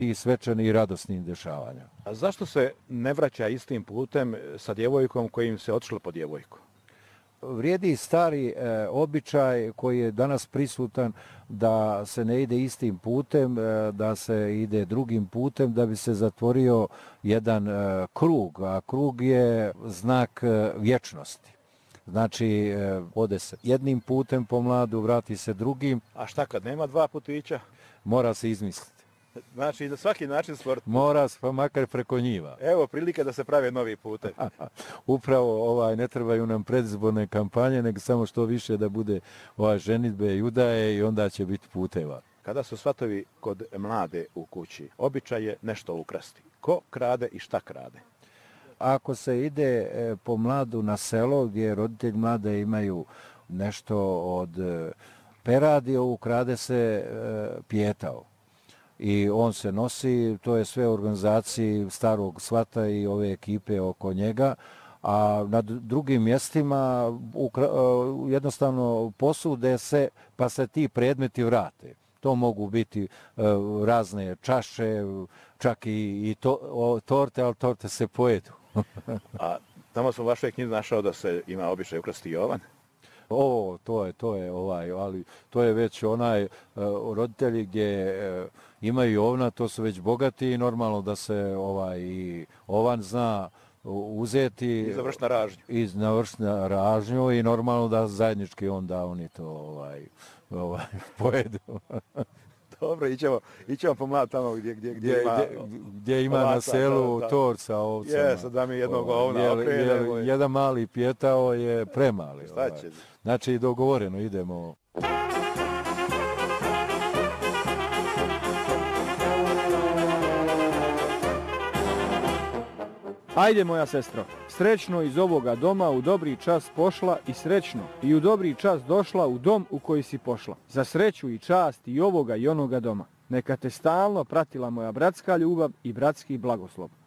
i svečanih i radosnih dešavanja. A zašto se ne vraća istim putem sa djevojkom kojim se otišlo po djevojku? Vrijedi stari običaj koji je danas prisutan da se ne ide istim putem, da se ide drugim putem da bi se zatvorio jedan krug, a krug je znak vječnosti. Znači, ode se jednim putem po mladu, vrati se drugim. A šta kad nema dva putića? Mora se izmisliti. Znači, na svaki način sport. Mora se, pa makar preko njiva. Evo prilike da se prave novi putevi. Upravo ne trebaju nam predizborne kampanje, nego samo što više da bude ženidbe i udaje i onda će biti puteva. Kada su svatovi kod mlade u kući, običaj je nešto ukrasti. Ko krade i šta krade? Ako se ide po mladu na selo gdje roditelji mlade imaju nešto od peradi, ukrade se pijetao. I on se nosi, to je sve u organizaciji starog svata i ove ekipe oko njega, a na drugim mjestima jednostavno posude se pa se ti predmeti vrate. To mogu biti razne čaše, čak i torte, ali torte se pojedu. A tamo sam u vašoj knjizi našao da se ima običaj ukrasti Jovan. Ali to je već roditelji gdje imaju Jovna, to su već bogati i normalno da se i Ovan zna uzeti i završiti na ražnju. I završiti na ražnju i normalno da zajednički onda oni to pojedu. Dobro, ićemo po mlad tamo gdje ima na selu tor sa ovcama. Jesu, da mi jednog ovna okrenemo. Jedan mali pijetao je premali. Šta će? Znači, dogovoreno idemo. Ajde, moja sestro, srećno iz ovoga doma u dobri čas pošla i srećno i u dobri čas došla u dom u koji si pošla. Za sreću i čast i ovoga i onoga doma. Neka te stalno pratila moja bratska ljubav i bratski blagoslov.